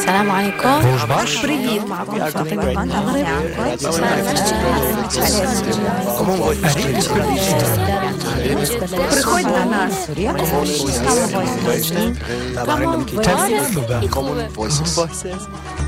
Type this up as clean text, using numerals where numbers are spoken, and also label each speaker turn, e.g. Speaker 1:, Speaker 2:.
Speaker 1: السلام عليكم.
Speaker 2: Привіт, приходь до нас.
Speaker 1: Common voices.